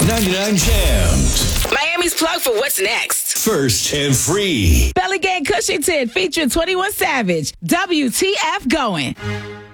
99 Jams. Miami's plug for what's next. First and free. Belly Gang Cushington featuring 21 Savage. WTF going.